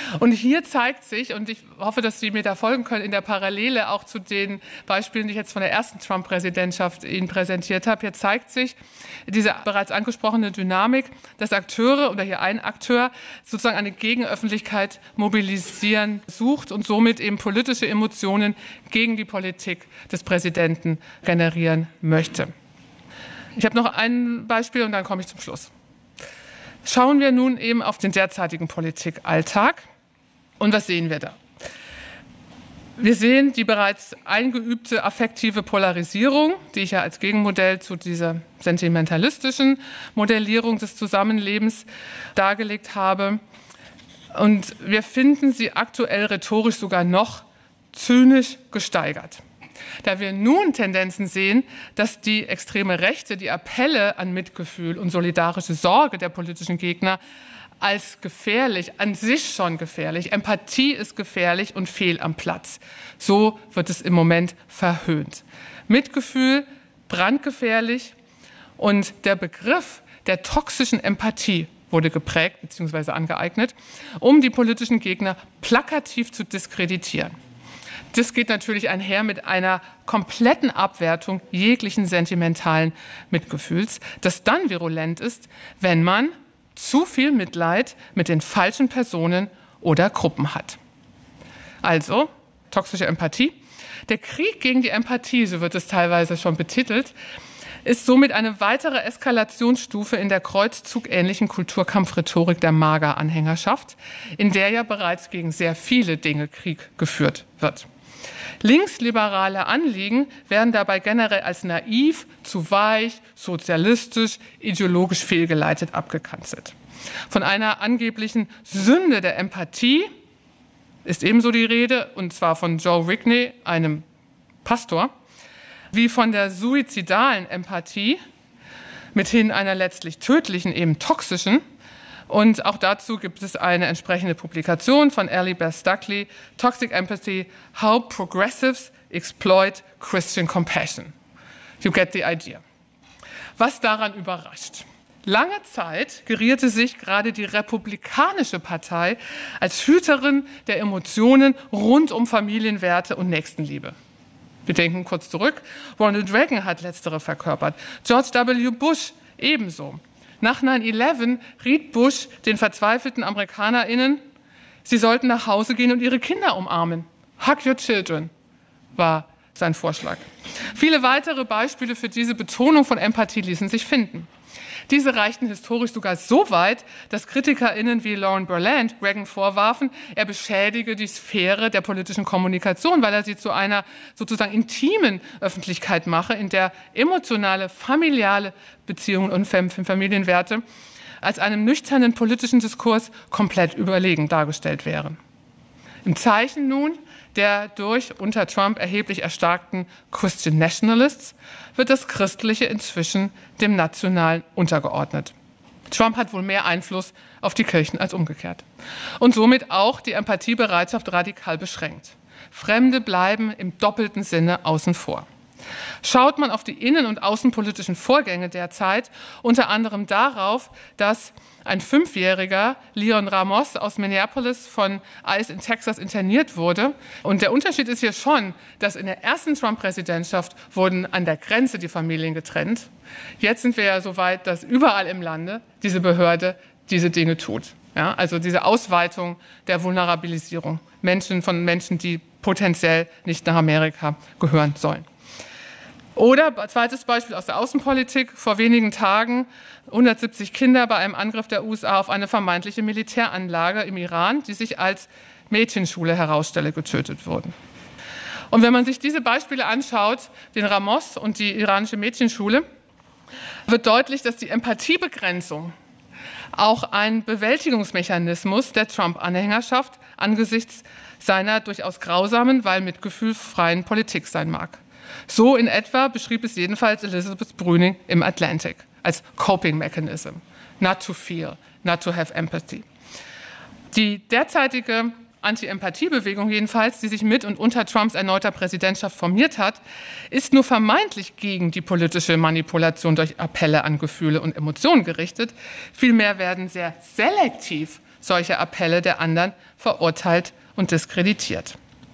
Und hier zeigt sich, und ich hoffe, dass Sie mir da folgen können, in der Parallele auch zu den Beispielen, die ich jetzt von der ersten Trump-Präsidentschaft Ihnen präsentiert habe, hier zeigt sich diese bereits angesprochene Dynamik, dass Akteure oder hier ein Akteur sozusagen eine Gegenöffentlichkeit mobilisieren sucht und somit eben politische Emotionen gegen die Politik des Präsidenten generieren möchte. Ich habe noch ein Beispiel und dann komme ich zum Schluss. Schauen wir nun eben auf den derzeitigen Politikalltag. Und was sehen wir da? Wir sehen die bereits eingeübte affektive Polarisierung, die ich ja als Gegenmodell zu dieser sentimentalistischen Modellierung des Zusammenlebens dargelegt habe. Und wir finden sie aktuell rhetorisch sogar noch zynisch gesteigert. Da wir nun Tendenzen sehen, dass die extreme Rechte die Appelle an Mitgefühl und solidarische Sorge der politischen Gegner als gefährlich, an sich schon gefährlich, Empathie ist gefährlich und fehl am Platz. So wird es im Moment verhöhnt. Mitgefühl, brandgefährlich und der Begriff der toxischen Empathie wurde geprägt bzw. angeeignet, um die politischen Gegner plakativ zu diskreditieren. Das geht natürlich einher mit einer kompletten Abwertung jeglichen sentimentalen Mitgefühls, das dann virulent ist, wenn man zu viel Mitleid mit den falschen Personen oder Gruppen hat. Also, toxische Empathie. Der Krieg gegen die Empathie, so wird es teilweise schon betitelt, ist somit eine weitere Eskalationsstufe in der kreuzzugähnlichen Kulturkampfrhetorik der MAGA-Anhängerschaft, in der ja bereits gegen sehr viele Dinge Krieg geführt wird. Linksliberale Anliegen werden dabei generell als naiv, zu weich, sozialistisch, ideologisch fehlgeleitet abgekanzelt. Von einer angeblichen Sünde der Empathie ist ebenso die Rede, und zwar von Joe Rigney, einem Pastor, wie von der suizidalen Empathie, mithin einer letztlich tödlichen, eben toxischen. Und auch dazu gibt es eine entsprechende Publikation von Ellie Beth Stuckley, Toxic Empathy, How Progressives Exploit Christian Compassion. You get the idea. Was daran überrascht? Lange Zeit gerierte sich gerade die Republikanische Partei als Hüterin der Emotionen rund um Familienwerte und Nächstenliebe. Wir denken kurz zurück. Ronald Reagan hat letztere verkörpert. George W. Bush ebenso. Nach 9/11 riet Bush den verzweifelten AmerikanerInnen, sie sollten nach Hause gehen und ihre Kinder umarmen. Hug your children war sein Vorschlag. Viele weitere Beispiele für diese Betonung von Empathie ließen sich finden. Diese reichten historisch sogar so weit, dass KritikerInnen wie Lauren Berlant Reagan vorwarfen, er beschädige die Sphäre der politischen Kommunikation, weil er sie zu einer sozusagen intimen Öffentlichkeit mache, in der emotionale, familiale Beziehungen und Familienwerte als einem nüchternen politischen Diskurs komplett überlegen dargestellt wären. Im Zeichen nun der durch unter Trump erheblich erstarkten Christian Nationalists wird das Christliche inzwischen dem Nationalen untergeordnet. Trump hat wohl mehr Einfluss auf die Kirchen als umgekehrt. Und somit auch die Empathiebereitschaft radikal beschränkt. Fremde bleiben im doppelten Sinne außen vor. Schaut man auf die innen- und außenpolitischen Vorgänge der Zeit, unter anderem darauf, dass ein 5-jähriger Leon Ramos aus Minneapolis von ICE in Texas interniert wurde. Und der Unterschied ist hier schon, dass in der ersten Trump-Präsidentschaft wurden an der Grenze die Familien getrennt. Jetzt sind wir ja so weit, dass überall im Lande diese Behörde diese Dinge tut. Ja, also diese Ausweitung der Vulnerabilisierung von Menschen, die potenziell nicht nach Amerika gehören sollen. Oder, zweites Beispiel aus der Außenpolitik, vor wenigen Tagen 170 Kinder bei einem Angriff der USA auf eine vermeintliche Militäranlage im Iran, die sich als Mädchenschule herausstelle, getötet wurden. Und wenn man sich diese Beispiele anschaut, den Ramos und die iranische Mädchenschule, wird deutlich, dass die Empathiebegrenzung auch ein Bewältigungsmechanismus der Trump-Anhängerschaft angesichts seiner durchaus grausamen, weil mitgefühlfreien Politik sein mag. So in etwa beschrieb es jedenfalls Elizabeth Bruning im Atlantic als Coping Mechanism. Not to feel, not to have empathy. Die derzeitige Anti-Empathie-Bewegung jedenfalls, die sich mit und unter Trumps erneuter Präsidentschaft formiert hat, ist nur vermeintlich gegen die politische Manipulation durch Appelle an Gefühle und Emotionen gerichtet. Vielmehr werden sehr selektiv solche Appelle der anderen verurteilt und diskreditiert.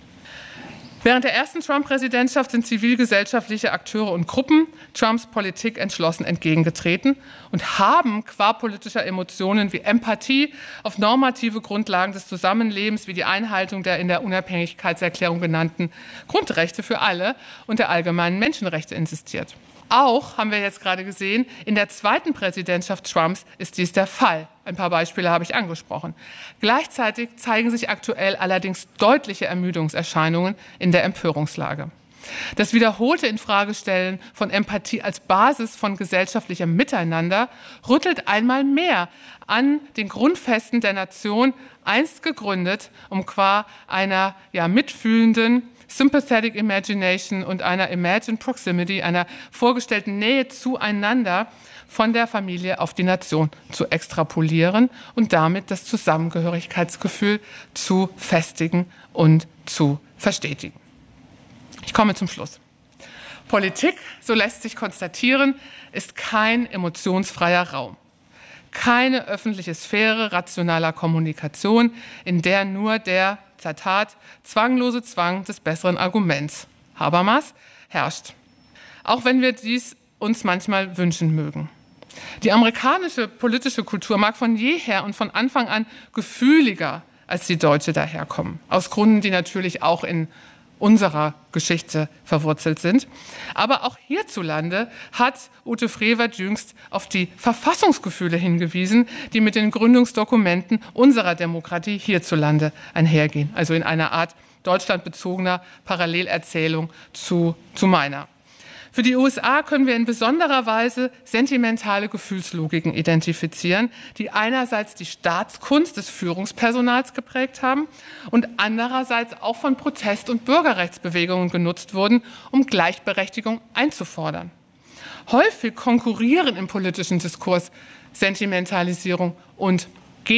Während der ersten Trump-Präsidentschaft sind zivilgesellschaftliche Akteure und Gruppen Trumps Politik entschlossen entgegengetreten und haben qua politischer Emotionen wie Empathie auf normative Grundlagen des Zusammenlebens wie die Einhaltung der in der Unabhängigkeitserklärung genannten Grundrechte für alle und der allgemeinen Menschenrechte insistiert. Auch, haben wir jetzt gerade gesehen, in der zweiten Präsidentschaft Trumps ist dies der Fall. Ein paar Beispiele habe ich angesprochen. Gleichzeitig zeigen sich aktuell allerdings deutliche Ermüdungserscheinungen in der Empörungslage. Das wiederholte Infragestellen von Empathie als Basis von gesellschaftlichem Miteinander rüttelt einmal mehr an den Grundfesten der Nation, einst gegründet, um qua einer mitfühlenden Sympathetic Imagination und einer Imagined Proximity, einer vorgestellten Nähe zueinander von der Familie auf die Nation zu extrapolieren und damit das Zusammengehörigkeitsgefühl zu festigen und zu verstetigen. Ich komme zum Schluss. Politik, so lässt sich konstatieren, ist kein emotionsfreier Raum. Keine öffentliche Sphäre rationaler Kommunikation, in der nur der, Zitat, zwanglose Zwang des besseren Arguments, Habermas, herrscht. Auch wenn wir dies uns manchmal wünschen mögen. Die amerikanische politische Kultur mag von jeher und von Anfang an gefühliger als die deutsche daherkommen. Aus Gründen, die natürlich auch in unserer Geschichte verwurzelt sind. Aber auch hierzulande hat Ute Frevert jüngst auf die Verfassungsgefühle hingewiesen, die mit den Gründungsdokumenten unserer Demokratie hierzulande einhergehen. Also in einer Art deutschlandbezogener Parallelerzählung zu meiner. Für die USA können wir in besonderer Weise sentimentale Gefühlslogiken identifizieren, die einerseits die Staatskunst des Führungspersonals geprägt haben und andererseits auch von Protest- und Bürgerrechtsbewegungen genutzt wurden, um Gleichberechtigung einzufordern. Häufig konkurrieren im politischen Diskurs Sentimentalisierung und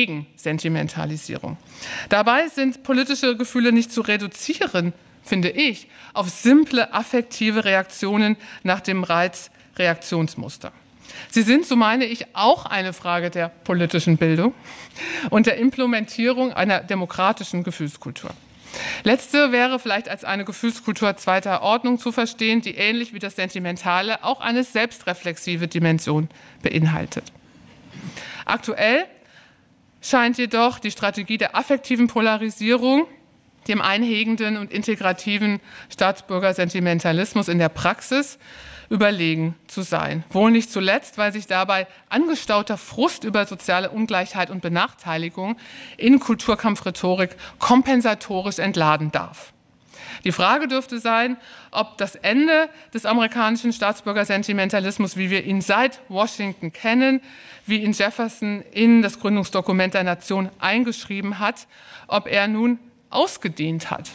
Gegensentimentalisierung. Dabei sind politische Gefühle nicht zu reduzieren, finde ich, auf simple affektive Reaktionen nach dem Reiz-Reaktionsmuster. Sie sind, so meine ich, auch eine Frage der politischen Bildung und der Implementierung einer demokratischen Gefühlskultur. Letzte wäre vielleicht als eine Gefühlskultur zweiter Ordnung zu verstehen, die ähnlich wie das Sentimentale auch eine selbstreflexive Dimension beinhaltet. Aktuell scheint jedoch die Strategie der affektiven Polarisierung dem einhegenden und integrativen Staatsbürgersentimentalismus in der Praxis überlegen zu sein. Wohl nicht zuletzt, weil sich dabei angestauter Frust über soziale Ungleichheit und Benachteiligung in Kulturkampfrhetorik kompensatorisch entladen darf. Die Frage dürfte sein, ob das Ende des amerikanischen Staatsbürgersentimentalismus, wie wir ihn seit Washington kennen, wie ihn Jefferson in das Gründungsdokument der Nation eingeschrieben hat, ob er nun ausgedehnt hat.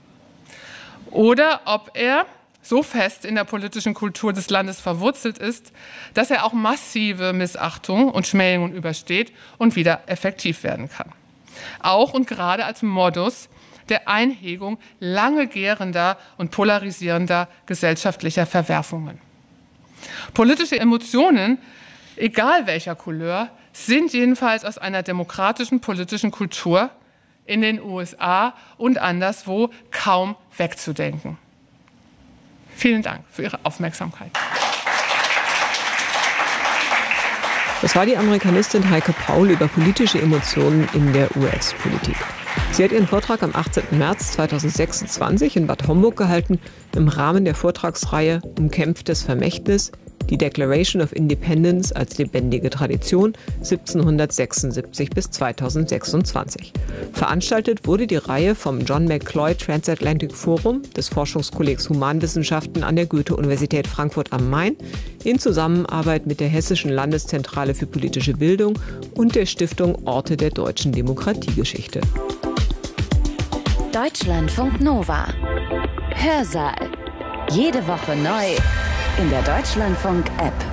Oder ob er so fest in der politischen Kultur des Landes verwurzelt ist, dass er auch massive Missachtung und Schmähungen übersteht und wieder effektiv werden kann. Auch und gerade als Modus der Einhegung lange gärender und polarisierender gesellschaftlicher Verwerfungen. Politische Emotionen, egal welcher Couleur, sind jedenfalls aus einer demokratischen politischen Kultur in den USA und anderswo kaum wegzudenken. Vielen Dank für Ihre Aufmerksamkeit. Das war die Amerikanistin Heike Paul über politische Emotionen in der US-Politik. Sie hat ihren Vortrag am 18. März 2026 in Bad Homburg gehalten, im Rahmen der Vortragsreihe Umkämpftes Vermächtnis, die Declaration of Independence als lebendige Tradition 1776 bis 2026. Veranstaltet wurde die Reihe vom John McCloy Transatlantic Forum des Forschungskollegs Humanwissenschaften an der Goethe-Universität Frankfurt am Main in Zusammenarbeit mit der Hessischen Landeszentrale für politische Bildung und der Stiftung Orte der deutschen Demokratiegeschichte. Deutschlandfunk Nova. Hörsaal. Jede Woche neu in der Deutschlandfunk-App.